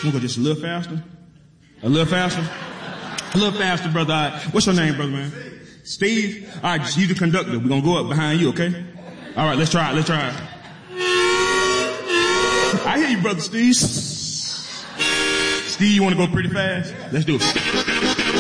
We'll go just a little faster. A little faster. A little faster, brother. All right. What's your name, brother, man? Steve? All right, just you the conductor. We're going to go up behind you, okay? All right, let's try it. Let's try it. I hear you, brother Steve. Steve, you want to go pretty fast? Let's do it.